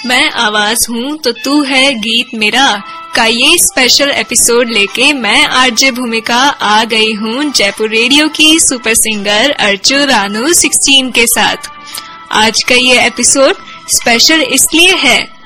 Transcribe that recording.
मैं आवाज हूँ तो तू है गीत मेरा का ये स्पेशल एपिसोड लेके मैं आरजे भूमिका आ गई हूँ जयपुर रेडियो की सुपर सिंगर अर्चू रानू 16 के साथ। आज का ये एपिसोड स्पेशल इसलिए है